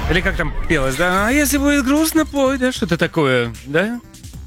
Или как там пелось, да? А если будет грустно, пой, да? Что-то такое, да?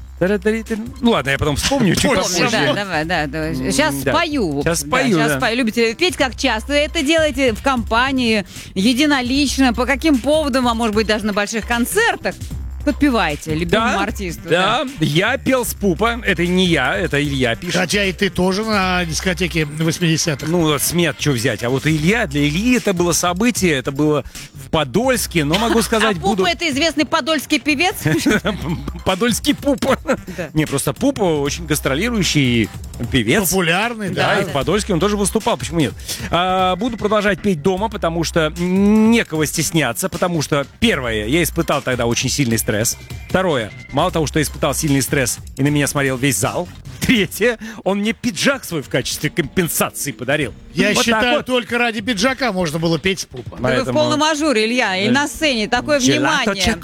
Ну ладно, я потом вспомню чуть попозже. Да, давай. Сейчас спою. Сейчас спою, да. Спою. Любите петь как часто? Это делаете в компании, единолично, по каким поводам, а может быть даже на больших концертах? Подпевайте любимому артисту. Да, я пел с пупа. Это не я, это Илья пишет. Хотя и ты тоже на дискотеке 80-х. Ну, смет, что взять. А вот Илья, для Ильи это было событие, это было в Подольске, но могу сказать, Пупа это известный подольский певец? Подольский Пупа. Не, просто Пупа очень гастролирующий певец. Популярный, да. И в Подольске он тоже выступал, почему нет? Буду продолжать петь дома, потому что некого стесняться, потому что, первое, я испытал тогда очень сильный стресс. Второе, мало того, что я испытал сильный стресс, и на меня смотрел весь зал. Третье, он мне пиджак свой в качестве компенсации подарил. Я считаю, только ради пиджака можно было петь с пупа. Да вы в полном ажуре, Илья, и на сцене такое внимание.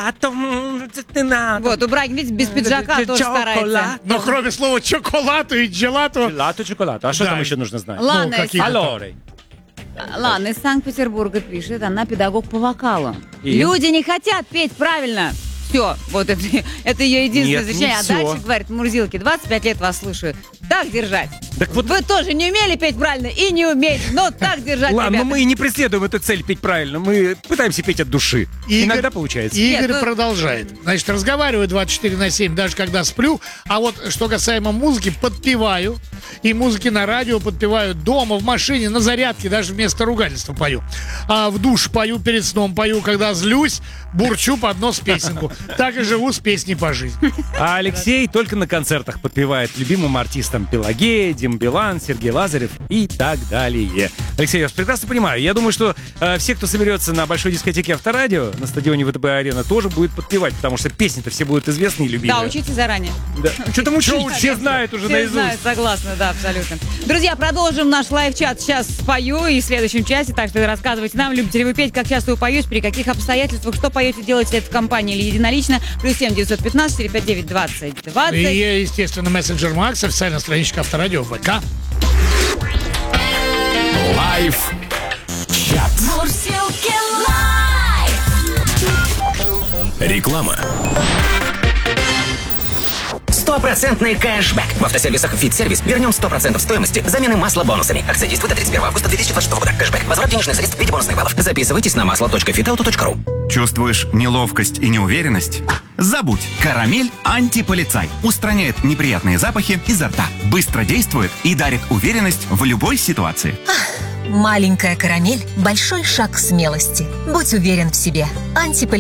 Вот, у Брайана, видите, без пиджака тоже старается. Но кроме слова чоколату и джелату. Чоколату. А что там еще нужно знать? Ладно, Алоры. Ладно, из Санкт-Петербурга пишет, она педагог по вокалу. И? Люди не хотят петь правильно. Все, вот это ее единственное замечание. А дальше говорит, Мурзилки, 25 лет вас слушаю. Так держать. Так вот... Вы тоже не умели петь правильно и не умеете, но так держать, Ладно, ребята. но мы и не преследуем эту цель петь правильно. Мы пытаемся петь от души. Иногда получается. Игорь продолжает. Значит, разговариваю 24/7, даже когда сплю. А вот что касаемо музыки, подпеваю. И музыки на радио подпеваю дома, в машине, на зарядке, даже вместо ругательства пою. А в душ пою, перед сном пою, когда злюсь, бурчу под нос песенку. Так и живу с песней по жизни. А Алексей только на концертах подпевает любимым артистам Пелагея, Дим Билан, Сергей Лазарев и так далее. Алексей, я вас прекрасно понимаю. Я думаю, что все, кто соберется на большой дискотеке Авторадио на стадионе ВТБ-арена, тоже будет подпевать, потому что песни-то все будут известны и любимые. Да, учите заранее. Да. Что там учить? Все знают уже наизусть. Все знают, согласна, да, абсолютно. Друзья, продолжим наш лайв-чат. Сейчас спою и в следующем часе, так что рассказывайте нам, любите ли вы петь, как часто вы поете, при каких обстоятельствах, что поете, делаете это в компании или единолично. +7 915 459 20 20. И, естественно, мессенджер Макс, официальная страничка Авторадио в ВК. Лайв-чат. Реклама. 100% кэшбэк. В автосервисах «Фит-сервис» вернем 100% стоимости замены масла бонусами. Акция действует до 31 августа 2026 года. Кэшбэк. Возврат денежных средств в виде бонусных баллов. Записывайтесь на масло.fitauto.ru. Чувствуешь неловкость и неуверенность? Забудь. Карамель антиполицай. Устраняет неприятные запахи изо рта. Быстро действует и дарит уверенность в любой ситуации. Маленькая карамель – большой шаг к смелости. Будь уверен в себе. Антиполицай.